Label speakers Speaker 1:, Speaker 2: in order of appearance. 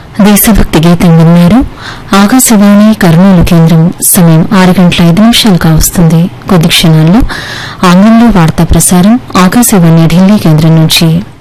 Speaker 1: దేశభక్తి గీతం విన్నారు. ఆకాశవాణి కర్నూలు కేంద్రం. సమయం 6:05 కావస్తుంది. కొద్ది క్షణాల్లో ఆంగ్లంలో వార్తా ప్రసారం ఆకాశవాణి ఢిల్లీ కేంద్రం నుంచి.